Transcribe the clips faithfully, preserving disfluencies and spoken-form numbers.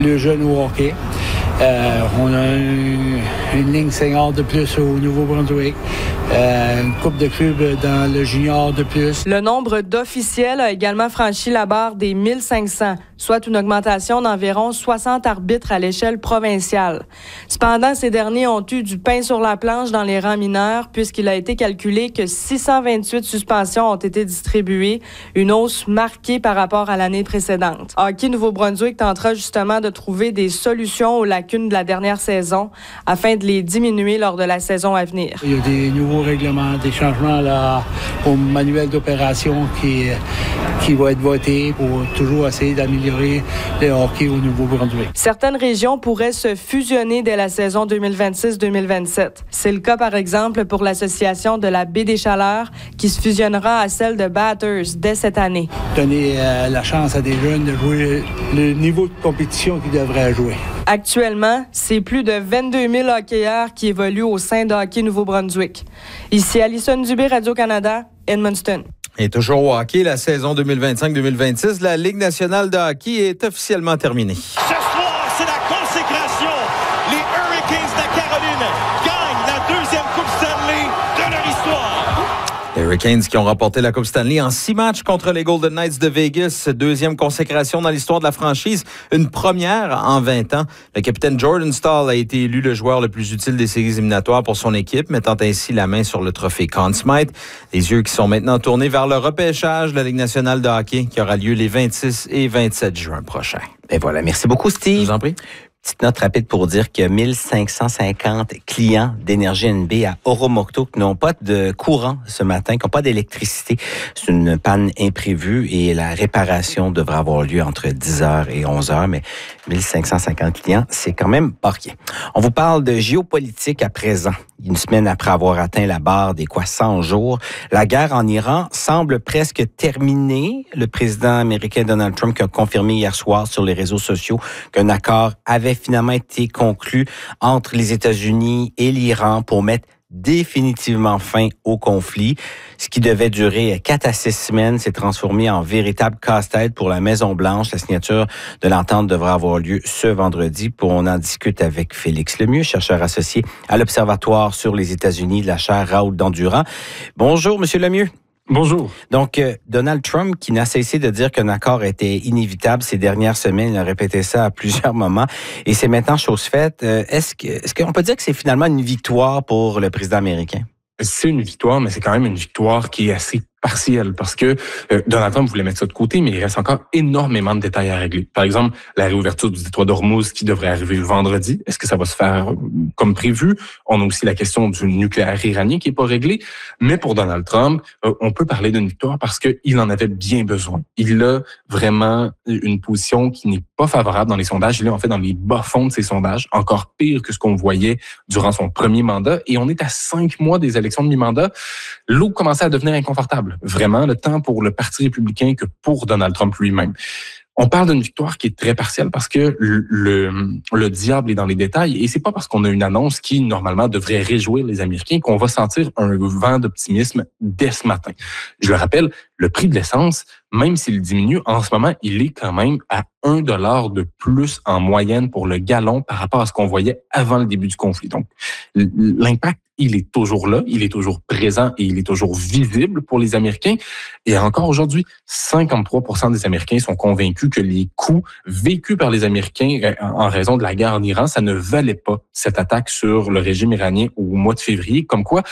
Le jeune au hockey. Euh, on a une, une ligne senior de plus au Nouveau-Brunswick, euh, une coupe de clubs dans le junior de plus. Le nombre d'officiels a également franchi la barre des mille cinq cents, soit une augmentation d'environ soixante arbitres à l'échelle provinciale. Cependant, ces derniers ont eu du pain sur la planche dans les rangs mineurs puisqu'il a été calculé que six cent vingt-huit suspensions ont été distribuées, une hausse marquée par rapport à l'année précédente. Hockey Nouveau-Brunswick tentera justement de trouver des solutions aux lacunes de la dernière saison afin de les diminuer lors de la saison à venir. Il y a des nouveaux règlements, des changements là, au manuel d'opération qui, qui vont être votés pour toujours essayer d'améliorer le hockey au Nouveau-Brunswick. Certaines régions pourraient se fusionner dès la saison deux mille vingt-six deux mille vingt-sept. C'est le cas, par exemple, pour l'association de la Baie des Chaleurs qui se fusionnera à celle de Bathurst dès cette année. Donner euh, la chance à des jeunes de jouer le niveau de compétition qu'ils devraient jouer. Actuellement, c'est plus de vingt-deux mille hockeyeurs qui évoluent au sein de Hockey Nouveau-Brunswick. Ici Alison Dubé, Radio-Canada, Edmundston. Et toujours au hockey, la saison deux mille vingt-cinq deux mille vingt-six, la Ligue nationale de hockey est officiellement terminée. Ce soir, c'est la consécration. Les Hurricanes de Caroline gagnent la deuxième Coupe Stanley de leur histoire. Les Hurricanes qui ont remporté la Coupe Stanley en six matchs contre les Golden Knights de Vegas. Deuxième consécration dans l'histoire de la franchise. Une première en vingt ans. Le capitaine Jordan Staal a été élu le joueur le plus utile des séries éliminatoires pour son équipe, mettant ainsi la main sur le trophée Conn Smythe. Les yeux qui sont maintenant tournés vers le repêchage de la Ligue nationale de hockey qui aura lieu les vingt-six et vingt-sept juin prochains. Et voilà. Merci beaucoup, Steve. Je vous en prie. Petite note rapide pour dire que mille cinq cent cinquante clients d'Énergie N B à Oromocto qui n'ont pas de courant ce matin, qui n'ont pas d'électricité. C'est une panne imprévue et la réparation devra avoir lieu entre dix heures et onze heures, mais mille cinq cent cinquante clients, c'est quand même pas rien. On vous parle de géopolitique à présent. Une semaine après avoir atteint la barre des quoi cent jours, la guerre en Iran semble presque terminée. Le président américain Donald Trump qui a confirmé hier soir sur les réseaux sociaux qu'un accord avait finalement été conclu entre les États-Unis et l'Iran pour mettre définitivement fin au conflit. Ce qui devait durer quatre à six semaines s'est transformé en véritable casse-tête pour la Maison-Blanche. La signature de l'entente devra avoir lieu ce vendredi. Pour on en discute avec Félix Lemieux, chercheur associé à l'Observatoire sur les États-Unis de la chaire Raoul Dandurand. Bonjour, Monsieur Lemieux. Bonjour. Donc, euh, Donald Trump, qui n'a cessé de dire qu'un accord était inévitable ces dernières semaines, il a répété ça à plusieurs moments, et c'est maintenant chose faite. Euh, est-ce que, est-ce qu'on peut dire que c'est finalement une victoire pour le président américain? C'est une victoire, mais c'est quand même une victoire qui est assez partielle parce que euh, Donald Trump voulait mettre ça de côté, mais il reste encore énormément de détails à régler. Par exemple, la réouverture du détroit d'Ormuz qui devrait arriver le vendredi. Est-ce que ça va se faire comme prévu? On a aussi la question du nucléaire iranien qui est pas réglée. Mais pour Donald Trump, euh, on peut parler d'une victoire parce qu'il en avait bien besoin. Il a vraiment une position qui n'est pas favorable dans les sondages. Il est en fait dans les bas-fonds de ses sondages, encore pire que ce qu'on voyait durant son premier mandat. Et on est à cinq mois des élections de mi-mandat. L'eau commençait à devenir inconfortable. Vraiment, le temps pour le Parti républicain que pour Donald Trump lui-même. On parle d'une victoire qui est très partielle parce que le, le, le diable est dans les détails et c'est pas parce qu'on a une annonce qui, normalement, devrait réjouir les Américains qu'on va sentir un vent d'optimisme dès ce matin. Je le rappelle, le prix de l'essence, même s'il diminue, en ce moment, il est quand même à un dollar de plus en moyenne pour le gallon par rapport à ce qu'on voyait avant le début du conflit. Donc, l'impact, il est toujours là, il est toujours présent et il est toujours visible pour les Américains. Et encore aujourd'hui, cinquante-trois pour cent des Américains sont convaincus que les coûts vécus par les Américains en raison de la guerre en Iran, ça ne valait pas cette attaque sur le régime iranien au mois de février. Comme quoi,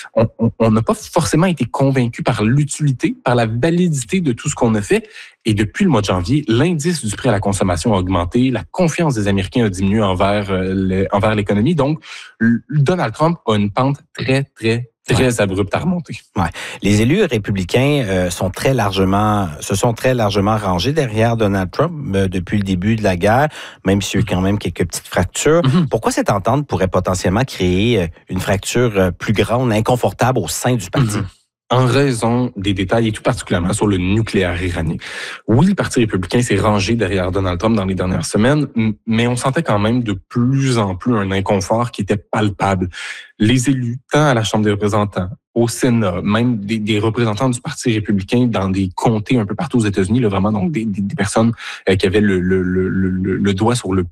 on n'a pas forcément été convaincus par l'utilité, par la validité de tout ce qu'on a fait. Et depuis le mois de janvier, l'indice du prix à la consommation a augmenté, la confiance des Américains a diminué envers, le, envers l'économie. Donc, Donald Trump a une pente très, très, très ouais. abrupte à remonter. Ouais. Les élus républicains euh, sont très largement, se sont très largement rangés derrière Donald Trump euh, depuis le début de la guerre, même s'il y a eu quand même quelques petites fractures. Mm-hmm. Pourquoi cette entente pourrait potentiellement créer une fracture plus grande, inconfortable au sein du parti? Mm-hmm. En raison des détails, et tout particulièrement sur le nucléaire iranien. Oui, le Parti républicain s'est rangé derrière Donald Trump dans les dernières semaines, mais on sentait quand même de plus en plus un inconfort qui était palpable. Les élus, tant à la Chambre des représentants au Sénat, même des, des représentants du Parti républicain dans des comtés un peu partout aux États-Unis, là, vraiment donc des, des, des personnes euh, qui avaient le, le, le, le, le doigt sur le